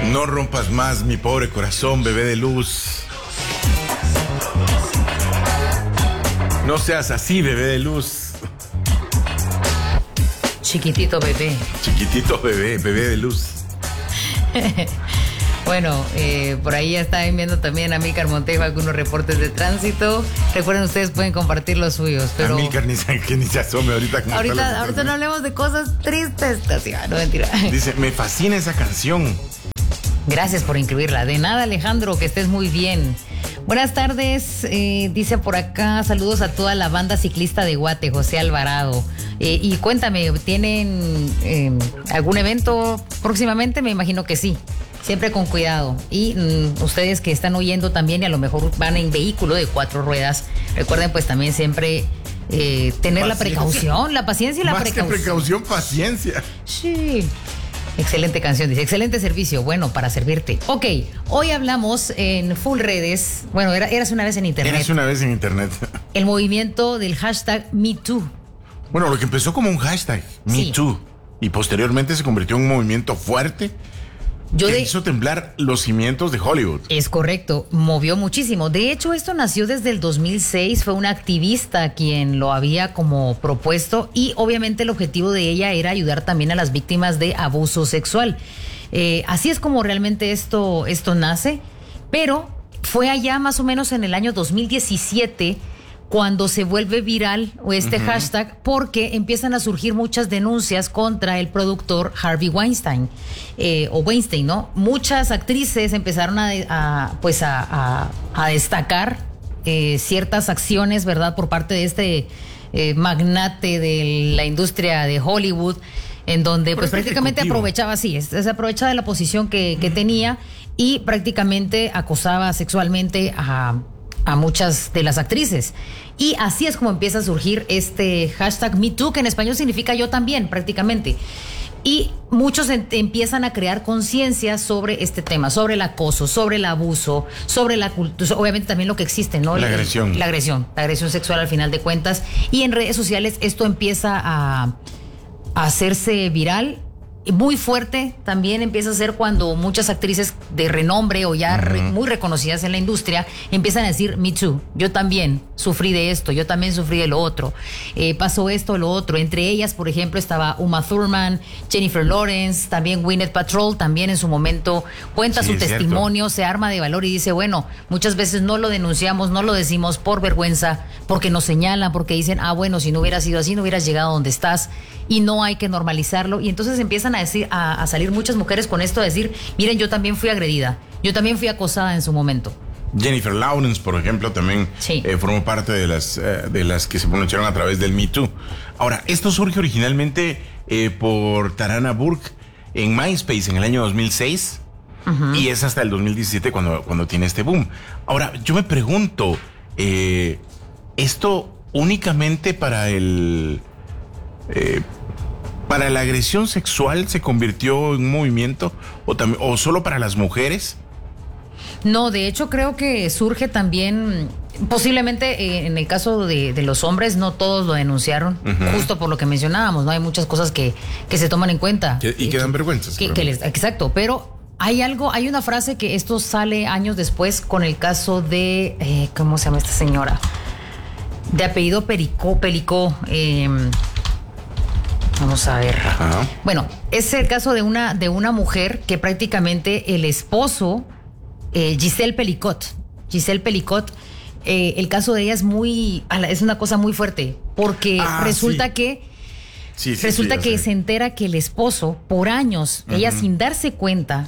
No rompas más mi pobre corazón, bebé de luz. No seas así, bebé de luz. Chiquitito bebé. Chiquitito bebé, bebé de luz. Bueno, por ahí ya están viendo también a Amílcar Montejo algunos reportes de tránsito. Recuerden, ustedes pueden compartir los suyos, pero... Amílcar que ni se asome ahorita. Ahorita no hablemos de cosas tristes, casi, no, mentira. Dice, me fascina esa canción. Gracias por incluirla. De nada, Alejandro, que estés muy bien. Buenas tardes, dice por acá, saludos a toda la banda ciclista de Guate, José Alvarado. Y cuéntame, ¿tienen algún evento próximamente? Me imagino que sí. Siempre con cuidado. Y ustedes que están oyendo también y a lo mejor van en vehículo de 4 ruedas, recuerden pues también siempre tener la precaución, la paciencia y la precaución. Más que precaución, paciencia. Sí. Excelente canción, dice. Excelente servicio. Bueno, para servirte. Ok, hoy hablamos en Full Redes. Bueno, eras una vez en internet. Eras una vez en internet. El movimiento del hashtag MeToo. Bueno, lo que empezó como un hashtag, MeToo, y posteriormente se convirtió en un movimiento fuerte que hizo temblar los cimientos de Hollywood. Es correcto, movió muchísimo. De hecho, esto nació desde el 2006, fue una activista quien lo había como propuesto y obviamente el objetivo de ella era ayudar también a las víctimas de abuso sexual. Así es como realmente esto nace, pero fue allá más o menos en el año 2017 cuando se vuelve viral este hashtag, porque empiezan a surgir muchas denuncias contra el productor Harvey Weinstein, o Weinstein, ¿no? Muchas actrices empezaron a destacar ciertas acciones, ¿verdad?, por parte de este magnate de la industria de Hollywood, en donde pues prácticamente aprovechaba, se aprovechaba de la posición que tenía y prácticamente acosaba sexualmente a muchas de las actrices. Y así es como empieza a surgir este hashtag MeToo, que en español significa yo también, prácticamente. Y muchos empiezan a crear conciencia sobre este tema, sobre el acoso, sobre el abuso, sobre la cultura, obviamente también lo que existe, ¿no? La agresión sexual al final de cuentas. Y en redes sociales esto empieza a hacerse viral. Muy fuerte también empieza a ser cuando muchas actrices de renombre o ya muy reconocidas en la industria empiezan a decir Me Too, yo también sufrí de esto, yo también sufrí de lo otro, pasó esto, lo otro. Entre ellas, por ejemplo, estaba Uma Thurman, Jennifer Lawrence, también Gwyneth Paltrow, también en su momento cuenta su testimonio, se arma de valor y dice, bueno, muchas veces no lo denunciamos, no lo decimos por vergüenza, porque nos señalan, porque dicen, bueno, si no hubiera sido así, no hubieras llegado a donde estás, y no hay que normalizarlo. Y entonces empiezan a salir muchas mujeres con esto, a decir, miren, yo también fui agredida, yo también fui acosada en su momento. Jennifer Lawrence, por ejemplo, también formó parte de las que se pronunciaron a través del Me Too. Ahora, esto surge originalmente por Tarana Burke en MySpace en el año 2006 y es hasta el 2017 cuando tiene este boom. Ahora, yo me pregunto, ¿esto únicamente para la agresión sexual se convirtió en un movimiento o solo para las mujeres? No, de hecho creo que surge también, posiblemente en el caso de los hombres, no todos lo denunciaron, justo por lo que mencionábamos, ¿no? Hay muchas cosas que se toman en cuenta. Y que dan vergüenzas. Exacto, pero hay una frase que esto sale años después con el caso de, ¿cómo se llama esta señora? De apellido Pelicó. Vamos a ver. Bueno, es el caso de una mujer que prácticamente el esposo, Giselle Pelicot, el caso de ella es una cosa muy fuerte, porque resulta que se entera que el esposo, por años, ella sin darse cuenta,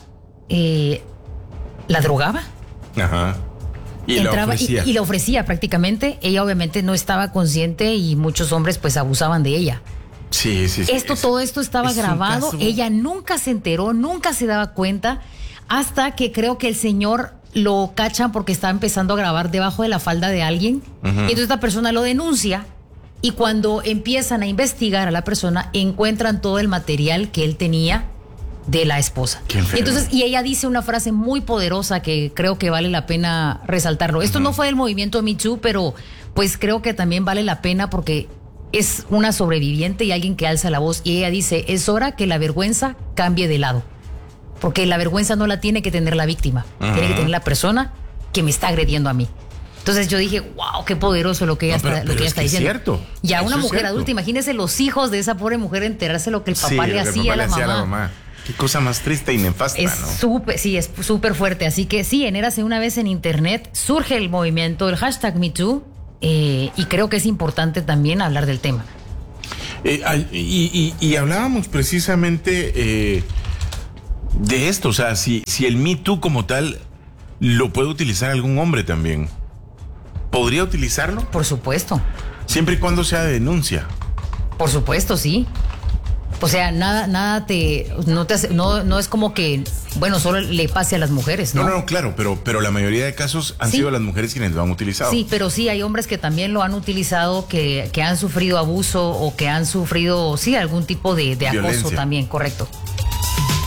la drogaba. Y entraba y la ofrecía prácticamente. Ella obviamente no estaba consciente y muchos hombres pues abusaban de ella. Todo esto estaba grabado, ella nunca se enteró, nunca se daba cuenta, hasta que creo que el señor lo cachan porque estaba empezando a grabar debajo de la falda de alguien, y entonces esta persona lo denuncia, y cuando empiezan a investigar a la persona, encuentran todo el material que él tenía de la esposa. Y ella dice una frase muy poderosa que creo que vale la pena resaltarlo. Esto no fue del movimiento Me Too, pero pues creo que también vale la pena porque es una sobreviviente y alguien que alza la voz, y ella dice, es hora que la vergüenza cambie de lado. Porque la vergüenza no la tiene que tener la víctima, tiene que tener la persona que me está agrediendo a mí. Entonces yo dije, wow, qué poderoso lo que ella está diciendo. Es cierto. Y a una mujer adulta, imagínese los hijos de esa pobre mujer enterarse lo que el papá le hacía a la mamá. Qué cosa más triste y nefasta, ¿no? Es súper fuerte. Así que sí, enérase una vez en internet, surge el movimiento, el hashtag MeToo, y creo que es importante también hablar del tema. Y hablábamos precisamente de esto, o sea, si el Me Too como tal lo puede utilizar algún hombre también. ¿Podría utilizarlo? Por supuesto. Siempre y cuando sea de denuncia. Por supuesto, sí. O sea, nada no es como que, bueno, solo le pase a las mujeres, ¿no? No, claro, pero la mayoría de casos han sido las mujeres quienes lo han utilizado. Sí, pero sí hay hombres que también lo han utilizado, que han sufrido abuso o que han sufrido, sí, algún tipo de acoso también, correcto.